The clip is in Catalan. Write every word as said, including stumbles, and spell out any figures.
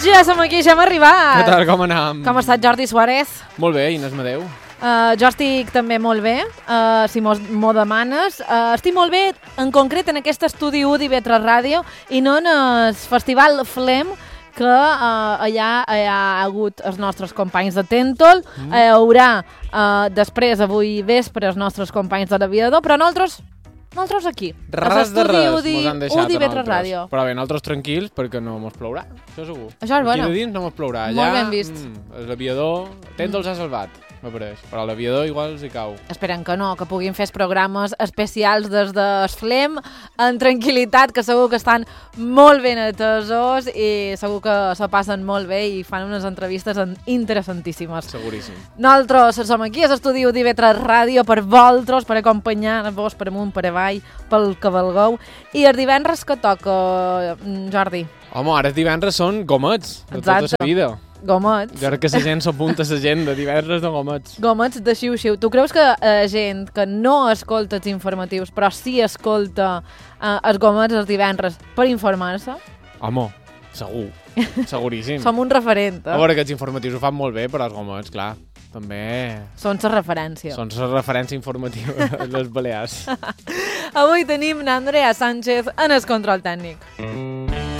Ja som aquí, ja hem arribat. Què tal, com anem? Com ha estat Jordi Suárez? Molt bé, Inés Madeu. Uh, jo estic també molt bé, uh, si m'ho demanes. Uh, estic molt bé, en concret, en aquest estudi u d'I V tres Ràdio i no en el Festival Flem, que uh, allà hi ha hagut els nostres companys de Tentol, mm. hi haurà uh, després, avui vespre, els nostres companys de l'Aviador, però nosaltres... Nosaltres aquí. Res de res, mos han deixat a nosaltres. Ràdio. Però bé, nosaltres tranquils, perquè no mos plourà, això segur. Això és bueno. Aquí de dins no mos plourà. Molt Allà, ben vist. Mm, l'aviador, Tentol s'ha salvat, m'apareix. Però l'aviador igual s'hi cau. Esperem que no, que puguin fer programes especials des de Flem, en tranquil·litat, que segur que estan molt ben atesos i segur que se passen molt bé i fan unes entrevistes interessantíssimes. Seguríssim. Nosaltres som aquí, a l'estudi d'I V tres Ràdio, per vosaltres, per acompanyar-vos per amunt, per avall, pel que valgueu. I el divendres que toca, Jordi? Home, ara els divendres són gomets, de Exacte. tota la vida. Gomets. Jo crec que la gent s'apunta a la gent de divendres de gomets. Gomets de xiu-xiu. Tu creus que eh, gent que no escolta els informatius, però sí escolta eh, els gomets els divendres per informar-se? Home, segur. Seguríssim. Som un referent. Eh? A veure, aquests informatius ho fan molt bé, però els gomets, clar, també... Són la referència. Són la referència informativa de les Balears. Avui tenim n'Andrea Sánchez en el control tècnic.